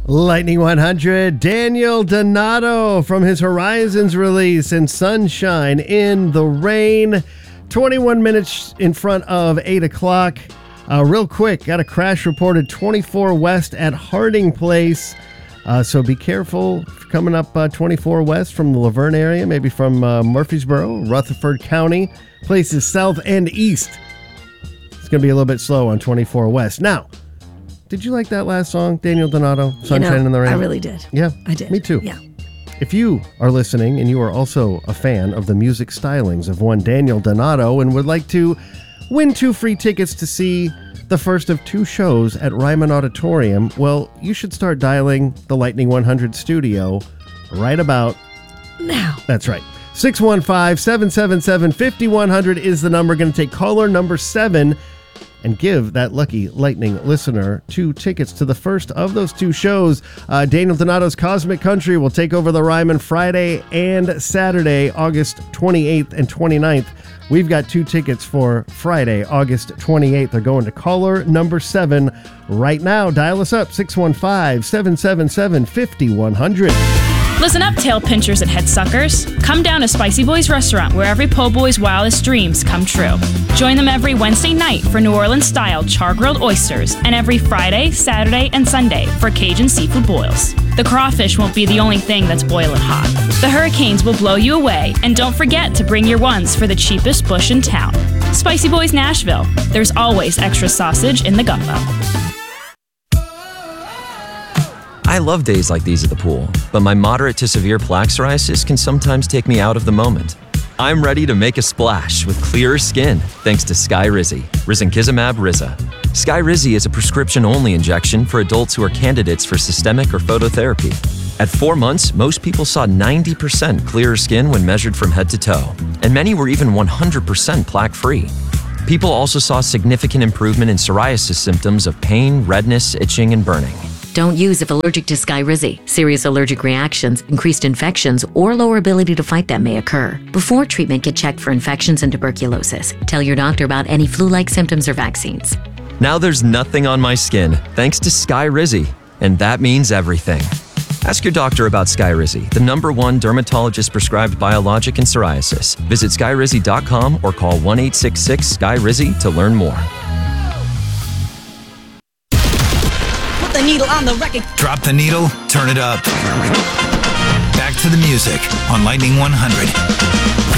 Lightning 100, Daniel Donato from his Horizons release and Sunshine in the Rain. 21 minutes in front of 8 o'clock. Real quick, got a crash reported 24 West at Harding Place. So be careful coming up 24 West from the Laverne area, maybe from Murfreesboro, Rutherford County, places south and east. It's going to be a little bit slow on 24 West. Now, did you like that last song, Daniel Donato, Sunshine in the Rain? I really did. Yeah, I did. Me too. Yeah. If you are listening and you are also a fan of the music stylings of one Daniel Donato and would like to win 2 free tickets to see the first of 2 shows at Ryman Auditorium, well, you should start dialing the Lightning 100 studio right about now. That's right. 615-777-5100 is the number. Going to take caller number 7 and give that lucky Lightning listener 2 tickets to the first of those 2 shows. Daniel Donato's Cosmic Country will take over the Ryman Friday and Saturday, August 28th and 29th. We've got 2 tickets for Friday, August 28th. They're going to caller number 7 right now. Dial us up, 615-777-5100. Listen up, tail pinchers and head suckers. Come down to Spicy Boys Restaurant, where every po' boy's wildest dreams come true. Join them every Wednesday night for New Orleans-style char-grilled oysters, and every Friday, Saturday, and Sunday for Cajun seafood boils. The crawfish won't be the only thing that's boiling hot. The hurricanes will blow you away, and don't forget to bring your ones for the cheapest bush in town. Spicy Boys Nashville. There's always extra sausage in the gumbo. I love days like these at the pool, but my moderate to severe plaque psoriasis can sometimes take me out of the moment. I'm ready to make a splash with clearer skin thanks to Skyrizi, risankizumab Riza. Skyrizi is a prescription-only injection for adults who are candidates for systemic or phototherapy. At 4 months, most people saw 90% clearer skin when measured from head to toe, and many were even 100% plaque-free. People also saw significant improvement in psoriasis symptoms of pain, redness, itching, and burning. Don't use if allergic to Skyrizi. Serious allergic reactions, increased infections, or lower ability to fight them may occur. Before treatment, get checked for infections and tuberculosis. Tell your doctor about any flu-like symptoms or vaccines. Now there's nothing on my skin thanks to Skyrizi, and that means everything. Ask your doctor about Skyrizi, the #1 dermatologist-prescribed biologic in psoriasis. Visit Skyrizi.com or call 1-866-SKY-RIZI to learn more. The needle on the record. Drop the needle, turn it up. Back to the music on Lightning 100.